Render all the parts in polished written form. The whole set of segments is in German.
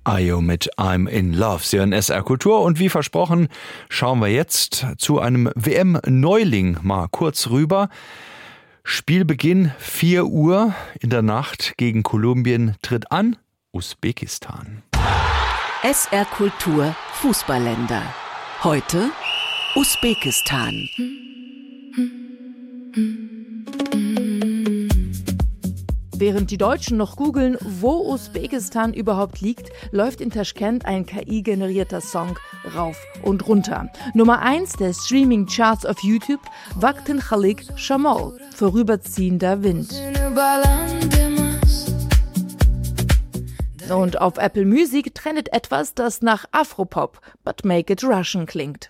Ayo mit I'm in Love. Sie hören SR Kultur und wie versprochen schauen wir jetzt zu einem WM-Neuling mal kurz rüber. Spielbeginn 4 Uhr in der Nacht gegen Kolumbien tritt an Usbekistan. SR Kultur Fußballländer. Heute Usbekistan. Während die Deutschen noch googeln, wo Usbekistan überhaupt liegt, läuft in Taschkent ein KI-generierter Song rauf und runter. Nummer 1 der Streaming-Charts auf YouTube, Vaktin Khalik Shamol, vorüberziehender Wind. Und auf Apple Music trendet etwas, das nach Afropop, but make it Russian klingt.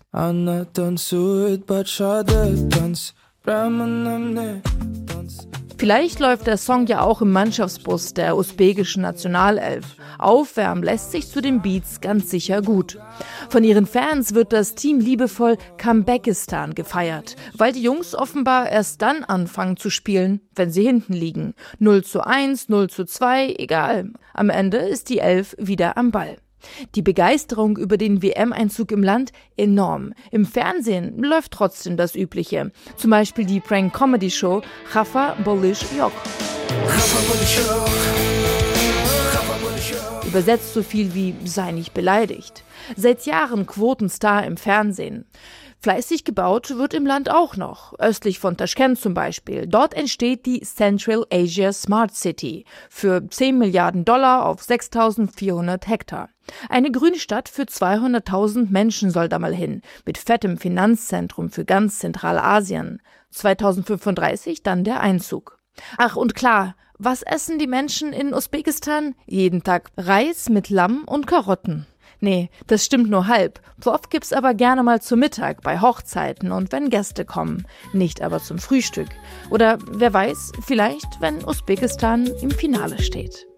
Vielleicht läuft der Song ja auch im Mannschaftsbus der usbekischen Nationalelf. Aufwärmen lässt sich zu den Beats ganz sicher gut. Von ihren Fans wird das Team liebevoll Comebackistan gefeiert, weil die Jungs offenbar erst dann anfangen zu spielen, wenn sie hinten liegen. 0:1, 0:2, egal. Am Ende ist die Elf wieder am Ball. Die Begeisterung über den WM-Einzug im Land enorm. Im Fernsehen läuft trotzdem das Übliche. Zum Beispiel die Prank-Comedy-Show Khafa Bolish Yok. Übersetzt so viel wie sei nicht beleidigt. Seit Jahren Quotenstar im Fernsehen. Fleißig gebaut wird im Land auch noch, östlich von Taschkent zum Beispiel. Dort entsteht die Central Asia Smart City für 10 Milliarden Dollar auf 6.400 Hektar. Eine Grünstadt für 200.000 Menschen soll da mal hin, mit fettem Finanzzentrum für ganz Zentralasien. 2035 dann der Einzug. Ach und klar, was essen die Menschen in Usbekistan? Jeden Tag Reis mit Lamm und Karotten. Nee, das stimmt nur halb. Plov gibt's aber gerne mal zu Mittag, bei Hochzeiten und wenn Gäste kommen. Nicht aber zum Frühstück. Oder wer weiß, vielleicht, wenn Usbekistan im Finale steht.